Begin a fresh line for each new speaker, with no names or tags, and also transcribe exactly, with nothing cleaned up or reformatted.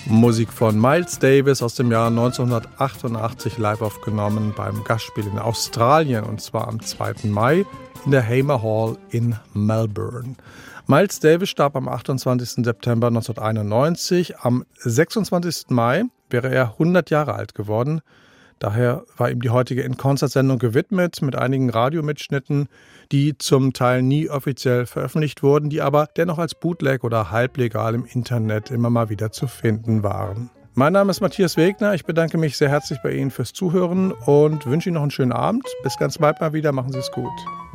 Musik von Miles Davis aus dem Jahr neunzehnhundertachtundachtzig, live aufgenommen beim Gastspiel in Australien, und zwar am zweiten Mai in der Hamer Hall in Melbourne. Miles Davis starb am achtundzwanzigsten September neunzehnhunderteinundneunzig. Am sechsundzwanzigsten Mai wäre er hundert Jahre alt geworden. Daher war ihm die heutige In-Concert-Sendung gewidmet mit einigen Radiomitschnitten, die zum Teil nie offiziell veröffentlicht wurden, die aber dennoch als Bootleg oder halblegal im Internet immer mal wieder zu finden waren. Mein Name ist Matthias Wegner. Ich bedanke mich sehr herzlich bei Ihnen fürs Zuhören und wünsche Ihnen noch einen schönen Abend. Bis ganz bald mal wieder. Machen Sie es gut.